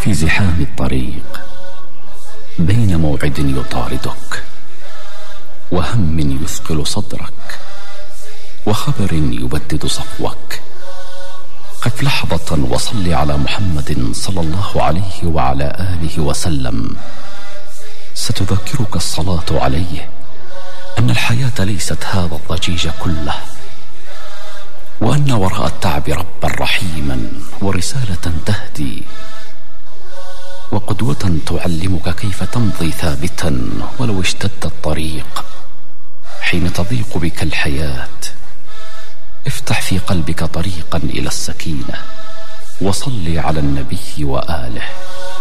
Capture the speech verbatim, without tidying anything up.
في زحام الطريق بين موعد يطاردك وهم يثقل صدرك وخبر يبدد صفوك، قف لحظة وصل على محمد صلى الله عليه وعلى آله وسلم. ستذكرك الصلاة عليه أن الحياة ليست هذا الضجيج كله، وأن وراء التعب ربا رحيما ورسالة تهدي وقدوة تعلمك كيف تمضي ثابتا ولو اشتد الطريق. حين تضيق بك الحياة افتح في قلبك طريقا إلى السكينة وصل على النبي وآله.